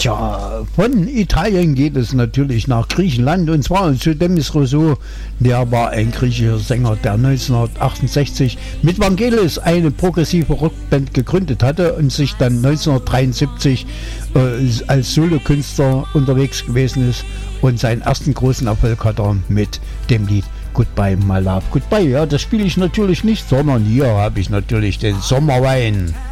Tja, von Italien geht es natürlich nach Griechenland, und zwar zu Demis Rousseau. Der war ein griechischer Sänger, der 1968 mit Vangelis eine progressive Rockband gegründet hatte und sich dann 1973 als Solokünstler unterwegs gewesen ist, und seinen ersten großen Erfolg hat er mit dem Lied Goodbye My Love. Goodbye, ja, das spiele ich natürlich nicht, sondern hier habe ich natürlich den Sommerwein.